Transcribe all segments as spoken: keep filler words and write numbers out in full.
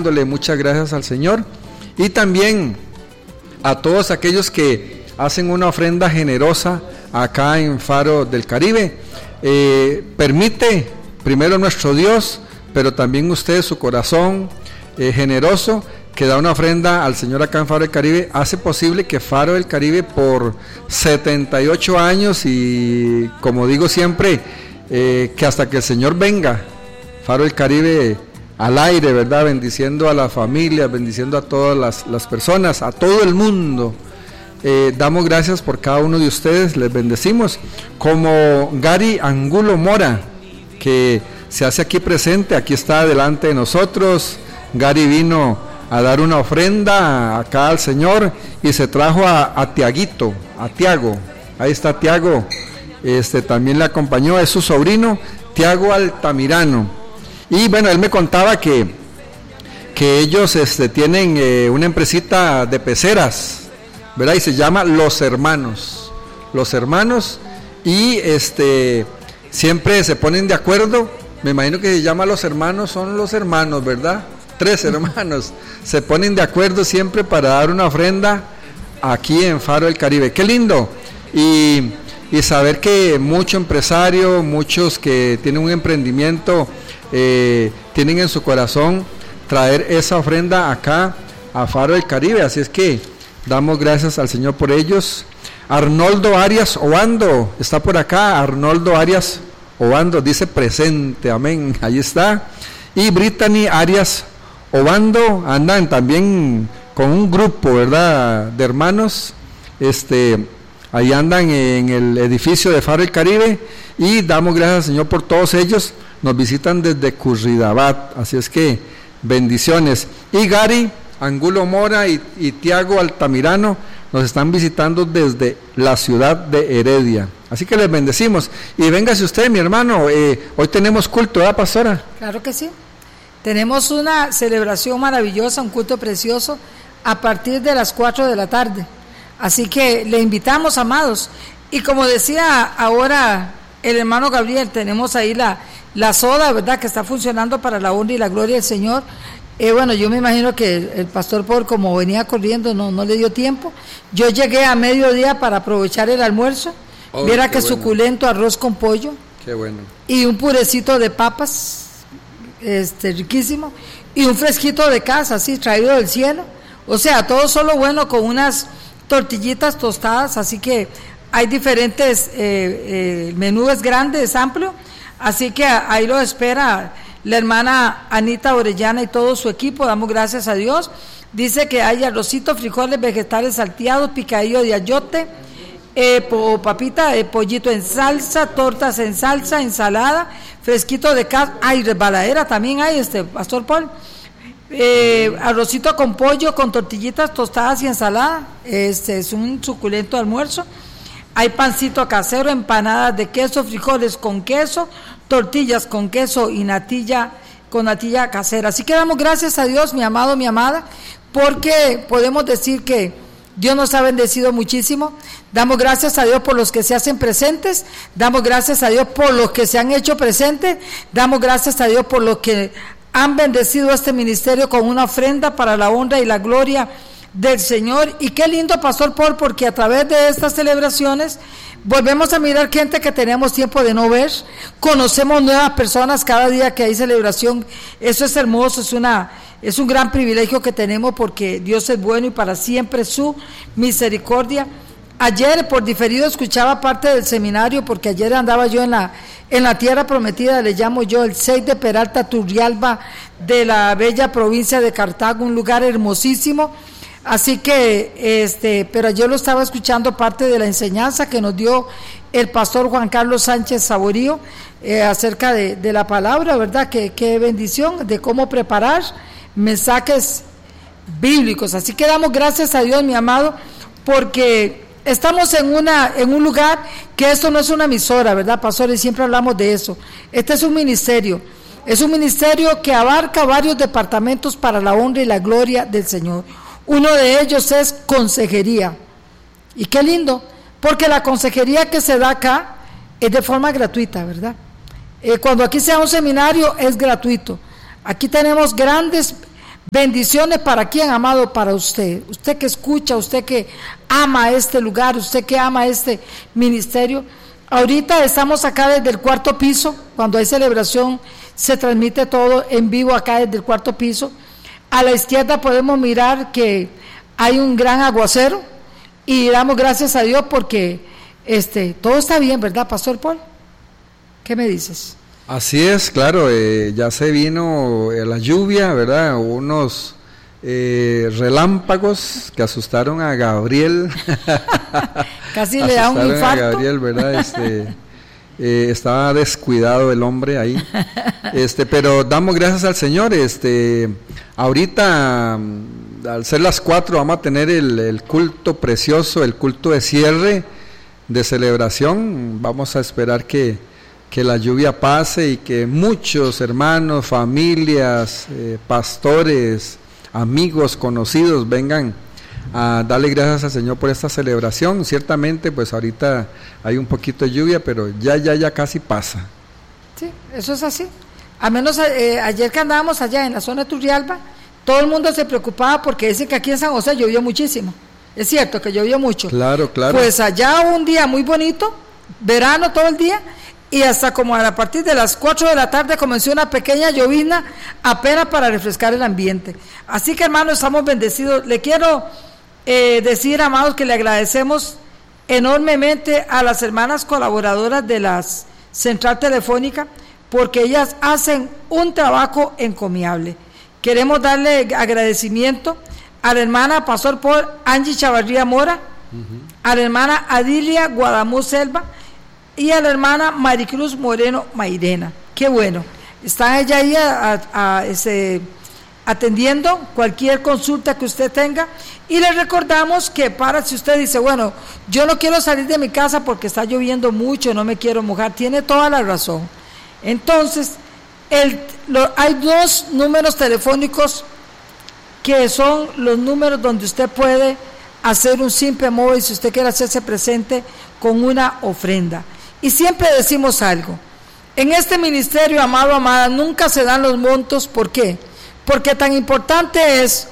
dándole muchas gracias al Señor, y también a todos aquellos que hacen una ofrenda generosa acá en Faro del Caribe. Eh, permite primero nuestro Dios, pero también usted, su corazón eh, generoso, que da una ofrenda al Señor acá en Faro del Caribe, hace posible que Faro del Caribe por setenta y ocho años, y como digo siempre, eh, que hasta que el Señor venga, Faro del Caribe al aire, ¿verdad? Bendiciendo a las familias, bendiciendo a todas las, las personas, a todo el mundo. Eh, damos gracias por cada uno de ustedes, les bendecimos, como Gary Angulo Mora, que se hace aquí presente, aquí está delante de nosotros. Gary vino a dar una ofrenda acá al Señor y se trajo a, a Tiaguito, a Tiago, ahí está Tiago, este, también le acompañó, es su sobrino, Tiago Altamirano, y bueno, él me contaba que, que ellos este, tienen eh, una empresita de peceras, ¿verdad? Y se llama Los Hermanos, Los Hermanos, y este, siempre se ponen de acuerdo, me imagino que se llama Los Hermanos, son los hermanos, ¿verdad? Tres hermanos, se ponen de acuerdo siempre para dar una ofrenda aquí en Faro del Caribe. Qué lindo, y, y saber que muchos empresarios, muchos que tienen un emprendimiento, eh, tienen en su corazón traer esa ofrenda acá a Faro del Caribe, así es que damos gracias al Señor por ellos. Arnoldo Arias Obando está por acá, Arnoldo Arias Obando dice presente, amén, ahí está. Y Brittany Arias Obando andan también con un grupo, ¿verdad?, de hermanos, este, ahí andan en el edificio de Faro del Caribe, y damos gracias al Señor por todos ellos, nos visitan desde Curridabat, así es que bendiciones. Y Gary Angulo Mora y, y Tiago Altamirano nos están visitando desde la ciudad de Heredia, así que les bendecimos. Y véngase usted, mi hermano, eh, hoy tenemos culto, ¿verdad, pastora? Claro que sí. Tenemos una celebración maravillosa, un culto precioso, a partir de las cuatro de la tarde. Así que le invitamos, amados. Y como decía ahora el hermano Gabriel, tenemos ahí la, la soda, ¿verdad?, que está funcionando para la honra y la gloria del Señor. Eh, bueno, yo me imagino que el, el pastor Paul, como venía corriendo, no, no le dio tiempo. Yo llegué a mediodía para aprovechar el almuerzo. Oh, Viera que bueno. Suculento arroz con pollo. Qué bueno. Y un purecito de papas. Este, riquísimo, y un fresquito de casa, así, traído del cielo, o sea, todo solo bueno, con unas tortillitas tostadas, así que hay diferentes, eh, eh, el menú es grande, es amplio, así que ahí lo espera la hermana Anita Orellana y todo su equipo, damos gracias a Dios. Dice que hay arrocito, frijoles, vegetales salteados, picadillo de ayote, Eh, po, papita, eh, pollito en salsa, tortas en salsa, ensalada, fresquito de casa, hay resbaladera también hay, este pastor Paul, eh, arrocito con pollo, con tortillitas tostadas y ensalada, este es un suculento almuerzo. Hay pancito casero, empanadas de queso, frijoles con queso, tortillas con queso y natilla con natilla casera. Así que damos gracias a Dios, mi amado, mi amada, porque podemos decir que Dios nos ha bendecido muchísimo. Damos gracias a Dios por los que se hacen presentes, damos gracias a Dios por los que se han hecho presentes, damos gracias a Dios por los que han bendecido este ministerio con una ofrenda para la honra y la gloria del Señor. Y qué lindo, pastor Paul, porque a través de estas celebraciones volvemos a mirar gente que tenemos tiempo de no ver, conocemos nuevas personas cada día que hay celebración. Eso es hermoso, es una es un gran privilegio que tenemos, porque Dios es bueno y para siempre su misericordia. Ayer por diferido escuchaba parte del seminario, porque ayer andaba yo en la en la tierra prometida, le llamo yo, el seis de Peralta, Turrialba, de la bella provincia de Cartago, un lugar hermosísimo. Así que, este, pero yo lo estaba escuchando parte de la enseñanza que nos dio el pastor Juan Carlos Sánchez Saborío, eh, acerca de, de la palabra, ¿verdad? Qué, qué bendición, de cómo preparar mensajes bíblicos. Así que damos gracias a Dios, mi amado, porque estamos en una en un lugar que esto no es una emisora, ¿verdad, pastores? Siempre hablamos de eso. Este es un ministerio, es un ministerio que abarca varios departamentos para la honra y la gloria del Señor. Uno de ellos es consejería, y qué lindo, porque la consejería que se da acá es de forma gratuita, ¿verdad? Eh, cuando aquí sea un seminario es gratuito. Aquí tenemos grandes Bendiciones para quién, amado, para usted. Usted que escucha, usted que ama este lugar, usted que ama este ministerio. Ahorita estamos acá desde el cuarto piso, cuando hay celebración se transmite todo en vivo acá desde el cuarto piso. A la izquierda podemos mirar que hay un gran aguacero y damos gracias a Dios porque este, todo está bien, ¿verdad, Pastor Paul? ¿Qué me dices? Así es, claro, eh, ya se vino la lluvia, ¿verdad? Unos eh, relámpagos que asustaron a Gabriel. Casi le da un infarto. A Gabriel, ¿verdad? Este, eh, estaba descuidado el hombre ahí. Este, pero damos gracias al Señor. Este, ahorita, al ser las cuatro, vamos a tener el, el culto precioso, el culto de cierre, de celebración. Vamos a esperar que que la lluvia pase y que muchos hermanos, familias, eh, pastores, amigos, conocidos vengan a darle gracias al Señor por esta celebración. Ciertamente, pues ahorita hay un poquito de lluvia, pero ya, ya, ya casi pasa. Sí, eso es así. Al menos eh, ayer que andábamos allá en la zona de Turrialba, todo el mundo se preocupaba porque dicen que aquí en San José llovió muchísimo. Es cierto que llovió mucho. Claro, claro. Pues allá un día muy bonito, verano todo el día, y hasta como a partir de las cuatro de la tarde comenzó una pequeña llovizna apenas para refrescar el ambiente. Así que, hermanos, estamos bendecidos. Le quiero eh, decir, amados, que le agradecemos enormemente a las hermanas colaboradoras de la Central Telefónica porque ellas hacen un trabajo encomiable. Queremos darle agradecimiento a la hermana Pastor Paul Angie Chavarría Mora, uh-huh. a la hermana Adilia Guadamuz Selva, y a la hermana Maricruz Moreno Mairena. Qué bueno, están ella ahí a, a, a ese, atendiendo cualquier consulta que usted tenga, y le recordamos que para, si usted dice, bueno, yo no quiero salir de mi casa porque está lloviendo mucho, no me quiero mojar, tiene toda la razón. Entonces, el, lo, hay dos números telefónicos que son los números donde usted puede hacer un simple móvil si usted quiere hacerse presente con una ofrenda. Y siempre decimos algo, en este ministerio, amado, amada, nunca se dan los montos. ¿Por qué? Porque tan importante es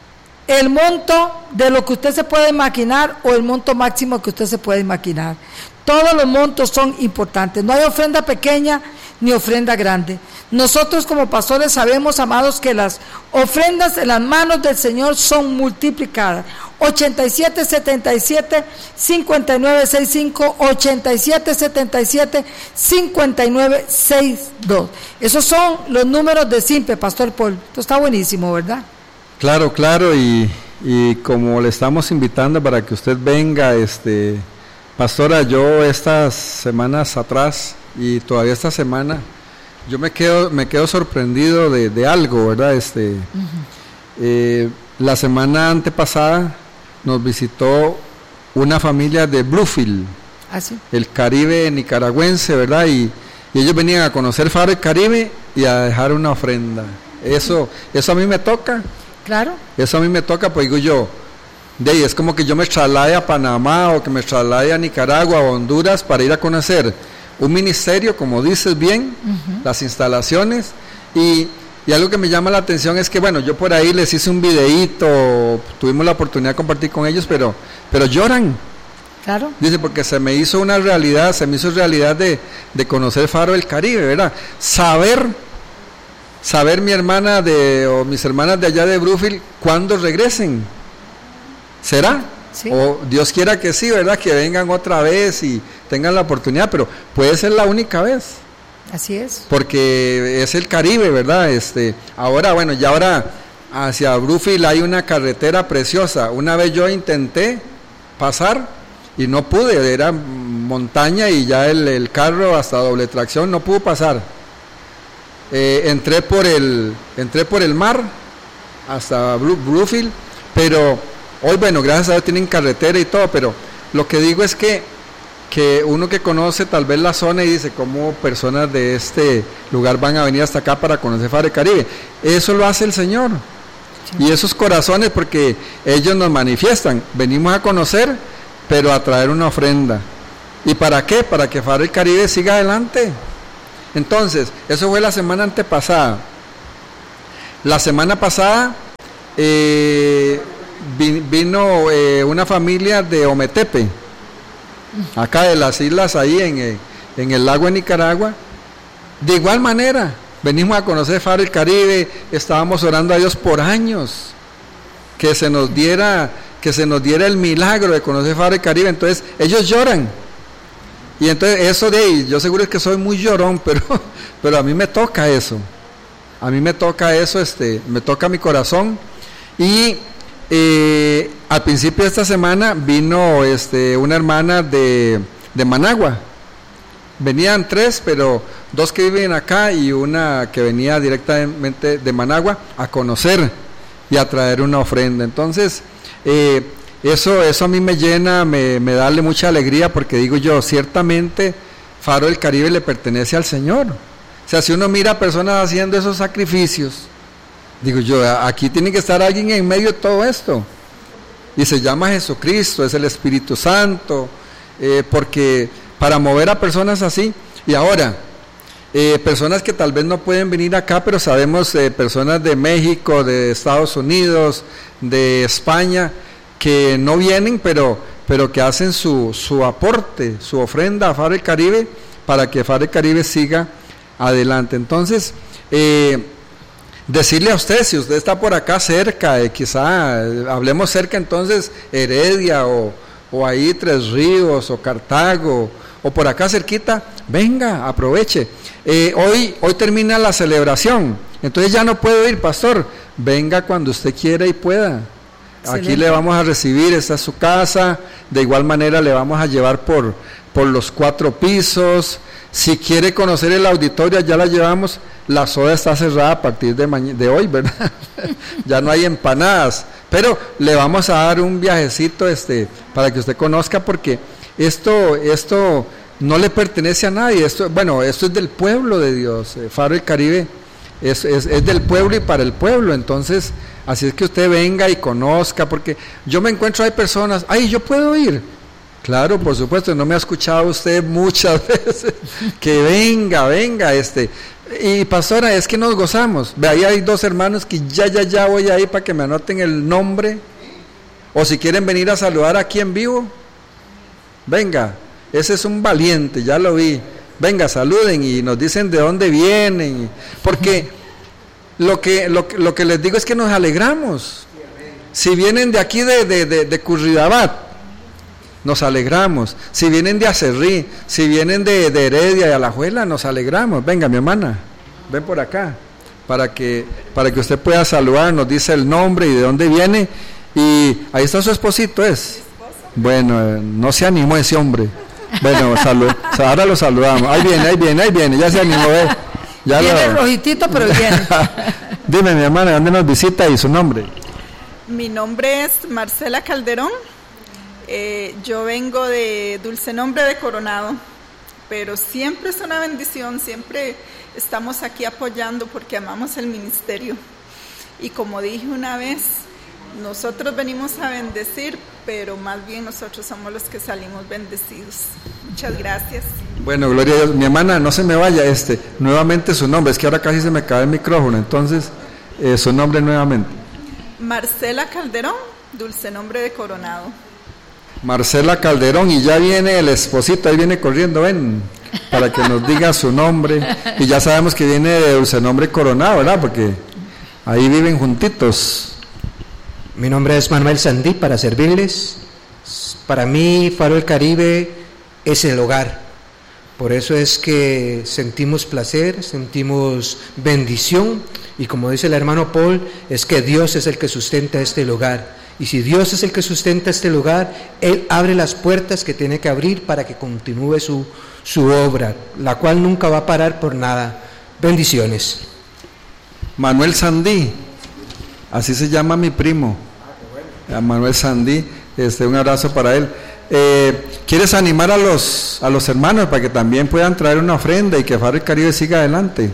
el monto de lo que usted se puede imaginar o el monto máximo que usted se puede imaginar. Todos los montos son importantes, no hay ofrenda pequeña ni ofrenda grande. Nosotros como pastores sabemos, amados, que las ofrendas en las manos del Señor son multiplicadas. ochenta y siete, setenta y siete, cincuenta y nueve, sesenta y cinco, ochenta y siete, setenta y siete, cincuenta y nueve, sesenta y dos. Esos son los números de Simpe, Pastor Paul. Esto está buenísimo, ¿verdad? Claro, claro, y, y como le estamos invitando para que usted venga, este, pastora, yo estas semanas atrás y todavía esta semana, yo me quedo, me quedo sorprendido de, de algo, ¿verdad? Este, uh-huh. eh, la semana antepasada nos visitó una familia de Bluefield, ¿ah, sí? El Caribe nicaragüense, ¿verdad? Y, y ellos venían a conocer Faro del Caribe y a dejar una ofrenda. Eso, eso a mí me toca. Claro. Eso a mí me toca, pues digo yo, de ahí es como que yo me traslade a Panamá o que me traslade a Nicaragua o Honduras para ir a conocer un ministerio, como dices bien, uh-huh. las instalaciones, y, y algo que me llama la atención es que, bueno, yo por ahí les hice un videíto, tuvimos la oportunidad de compartir con ellos, pero, pero lloran. Claro. Dice, porque se me hizo una realidad, se me hizo realidad de, de conocer Faro del Caribe, ¿verdad? Saber, saber mi hermana de, o mis hermanas de allá de Bluefield, cuándo regresen. ¿Será? Sí. O Dios quiera que sí, ¿verdad? Que vengan otra vez y tengan la oportunidad, pero puede ser la única vez. Así es. Porque es el Caribe, ¿verdad? Este, ahora, bueno, ya ahora hacia Bluefield hay una carretera preciosa. Una vez yo intenté pasar y no pude, era montaña y ya el, el carro hasta doble tracción no pudo pasar. Eh, entré por el, entré por el mar hasta Bluefield, pero hoy, bueno, gracias a Dios tienen carretera y todo, pero lo que digo es que, que uno que conoce tal vez la zona y dice cómo personas de este lugar van a venir hasta acá para conocer Faro del Caribe. Eso lo hace el Señor. Sí. Y esos corazones, porque ellos nos manifiestan, venimos a conocer, pero a traer una ofrenda. ¿Y para qué? Para que Faro del Caribe siga adelante. Entonces, eso fue la semana antepasada. La semana pasada eh, vino eh, una familia de Ometepe, acá de las islas ahí en, eh, en el lago de Nicaragua. De igual manera, venimos a conocer Faro del Caribe, estábamos orando a Dios por años, que se nos diera, que se nos diera el milagro de conocer Faro del Caribe. Entonces, ellos lloran. Y entonces, eso de ahí, yo seguro es que soy muy llorón, pero, pero a mí me toca eso. A mí me toca eso, este, me toca mi corazón. Y eh, al principio de esta semana vino este, una hermana de, de Managua. Venían tres, pero dos que viven acá y una que venía directamente de Managua a conocer y a traer una ofrenda. Entonces, eh, eso, eso a mí me llena, me, me da mucha alegría, porque digo yo, ciertamente Faro del Caribe le pertenece al Señor. O sea, si uno mira a personas haciendo esos sacrificios, digo yo, aquí tiene que estar alguien en medio de todo esto. Y se llama Jesucristo, es el Espíritu Santo, eh, porque para mover a personas así. Y ahora, eh, personas que tal vez no pueden venir acá, pero sabemos eh, personas de México, de Estados Unidos, de España, que no vienen, pero, pero que hacen su, su aporte, su ofrenda a Faro del Caribe, para que Faro del Caribe siga adelante. Entonces, eh, decirle a usted, si usted está por acá cerca, eh, quizá eh, hablemos cerca, entonces Heredia o, o ahí Tres Ríos o Cartago o por acá cerquita, venga, aproveche. Eh, hoy, hoy termina la celebración, entonces ya no puedo ir, pastor, venga cuando usted quiera y pueda. Excelente. Aquí le vamos a recibir, esta es su casa, de igual manera le vamos a llevar por, por los cuatro pisos. Si quiere conocer el auditorio, ya la llevamos. La soda está cerrada a partir de, mañana, de hoy, ¿verdad? Ya no hay empanadas, pero le vamos a dar un viajecito este, para que usted conozca, porque esto, esto no le pertenece a nadie. Esto, bueno, esto es del pueblo de Dios. Faro del Caribe es, es, es del pueblo y para el pueblo. Entonces, así es que usted venga y conozca, porque yo me encuentro, hay personas, ay, yo puedo ir. Claro, por supuesto, no me ha escuchado usted muchas veces, que venga, venga, este, y pastora, es que nos gozamos. Ve, ahí hay dos hermanos que ya, ya, ya voy ahí para que me anoten el nombre, o si quieren venir a saludar aquí en vivo, venga, ese es un valiente, ya lo vi, venga, saluden y nos dicen de dónde vienen, porque lo que, lo, lo que les digo es que nos alegramos. Si vienen de aquí de, de, de, de Curridabat, nos alegramos. Si vienen de Acerrí, si vienen de, de Heredia y Alajuela, nos alegramos. Venga, mi hermana, ven por acá, para que, para que usted pueda saludar, nos dice el nombre y de dónde viene. Y ahí está su esposito, ¿es? Bueno, eh, no se animó ese hombre. Bueno, salud, ahora lo saludamos. Ahí viene, ahí viene, ahí viene, ya se animó, ¿eh? Ya viene lo... rojitito, pero viene. Dime, mi hermana, ¿dónde nos visita y su nombre? Mi nombre es Marcela Calderón. Eh, yo vengo de Dulce Nombre de Coronado, pero siempre es una bendición, siempre estamos aquí apoyando porque amamos el ministerio. Y como dije una vez, nosotros venimos a bendecir, pero más bien nosotros somos los que salimos bendecidos. Muchas gracias. Bueno, gloria a Dios. Mi hermana, no se me vaya, este, nuevamente su nombre, es que ahora casi se me cae el micrófono, entonces, eh, su nombre nuevamente. Marcela Calderón, Dulce Nombre de Coronado. Marcela Calderón, y ya viene el esposito, ahí viene corriendo, ven, para que nos diga su nombre, y ya sabemos que viene de Dulce Nombre Coronado, ¿verdad? Porque ahí viven juntitos. Mi nombre es Manuel Sandí, para servirles. Para mí, Faro del Caribe es el hogar, por eso es que sentimos placer, sentimos bendición, y como dice el hermano Paul, es que Dios es el que sustenta este lugar. Y si Dios es el que sustenta este lugar, Él abre las puertas que tiene que abrir para que continúe su, su obra, la cual nunca va a parar por nada. Bendiciones. Manuel Sandí, así se llama mi primo, Manuel Sandí, este, un abrazo para él. Eh, ¿Quieres animar a los, a los hermanos para que también puedan traer una ofrenda y que Faro del Caribe siga adelante?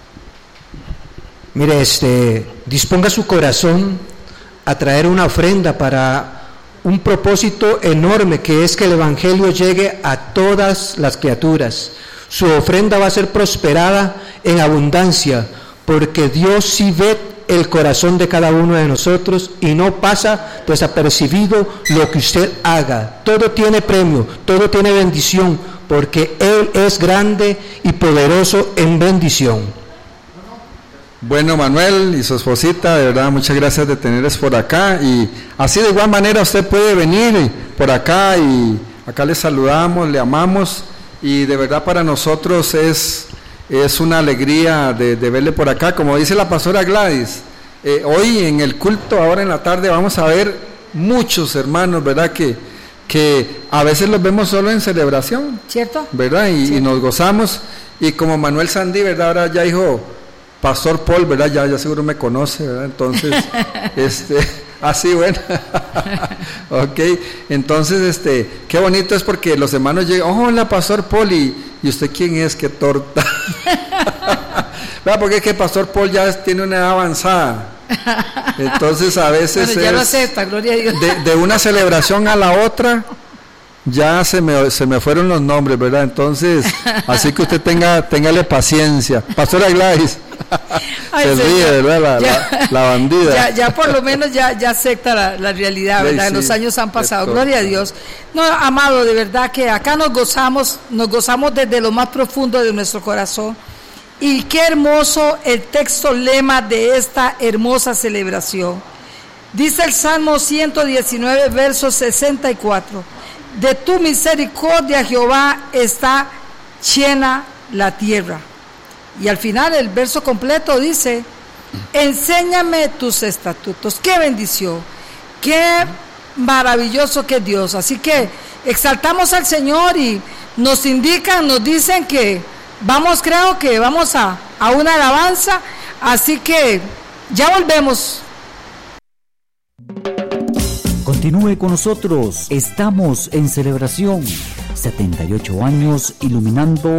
Mire, este, disponga su corazón a traer una ofrenda para un propósito enorme, que es que el Evangelio llegue a todas las criaturas. Su ofrenda va a ser prosperada en abundancia, porque Dios sí ve el corazón de cada uno de nosotros y no pasa desapercibido lo que usted haga. Todo tiene premio, todo tiene bendición, porque Él es grande y poderoso en bendición. Bueno, Manuel y su esposita, de verdad, muchas gracias de tenerles por acá, y así de igual manera usted puede venir por acá, y acá le saludamos, le amamos, y de verdad para nosotros es, es una alegría de, de verle por acá. Como dice la pastora Gladys, eh, hoy en el culto, ahora en la tarde, vamos a ver muchos hermanos, ¿verdad?, que, que a veces los vemos solo en celebración, ¿cierto? ¿verdad? Y, ¿Cierto? y nos gozamos, y como Manuel Sandí, ¿verdad?, ahora ya dijo Pastor Paul, ¿verdad? Ya, ya seguro me conoce, ¿verdad? Entonces, este, así, bueno, ok, entonces, este, qué bonito es porque los hermanos llegan, oh, hola, Pastor Paul, y, y usted quién es, qué torta, ¿verdad? Porque es que Pastor Paul ya es, tiene una edad avanzada, entonces a veces bueno, ya es lo acepta, gloria a Dios. De, de una celebración a la otra, ya se me, se me fueron los nombres, ¿verdad? Entonces, así que usted tenga, téngale paciencia. Pastora Gladys, Ay, se señor, ríe, ¿verdad? La, ya, la, la bandida. Ya, ya por lo menos ya, ya acepta la, la realidad, ¿verdad? Sí, Los sí, años han pasado, de gloria a todo. Dios. No, amado, de verdad que acá nos gozamos, nos gozamos desde lo más profundo de nuestro corazón. Y qué hermoso el texto lema de esta hermosa celebración. Dice el Salmo ciento diecinueve, verso sesenta y cuatro. De tu misericordia, Jehová, está llena la tierra. Y al final el verso completo dice, enséñame tus estatutos. Qué bendición, qué maravilloso que es Dios. Así que exaltamos al Señor y nos indican, nos dicen que vamos, creo que vamos a, a una alabanza. Así que ya volvemos. Continúe con nosotros, estamos en celebración, setenta y ocho años iluminando